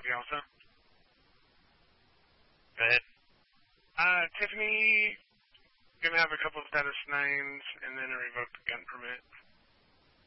emergency also. Go ahead. Tiffany, gonna have a couple of status 9s and then a revoked gun permit.